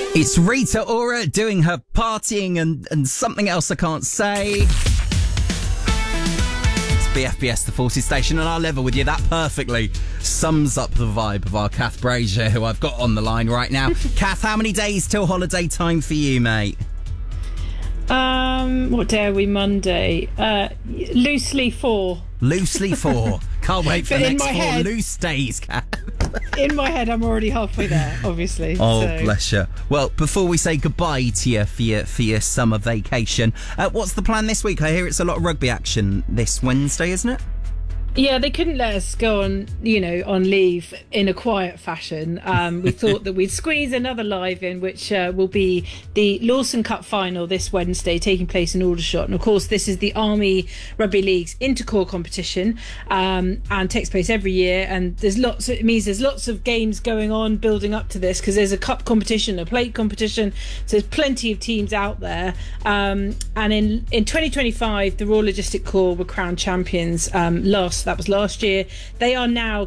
It's Rita Ora doing her partying and something else I can't say. It's BFBS, the 40 station, and I'll level with you. That perfectly sums up the vibe of our Kath Brazier, who I've got on the line right now. Kath, how many days till holiday time for you, mate? What day are we? Monday. Loosely 4. Loosely 4. Can't wait for the next 4 loose days, Kath. In my head, I'm already halfway there, obviously. Oh, so. Bless you. Well, before we say goodbye to you for your summer vacation, what's the plan this week? I hear it's a lot of rugby action this Wednesday, isn't it? Yeah, they couldn't let us go on, on leave in a quiet fashion. We thought that we'd squeeze another live in, which will be the Lawson Cup final this Wednesday, taking place in Aldershot. And of course, this is the Army Rugby League's intercorps competition, and takes place every year. And there's lots of games going on building up to this, because there's a cup competition, a plate competition. So there's plenty of teams out there. And in 2025, the Royal Logistic Corps were crowned champions. That was last year. They are now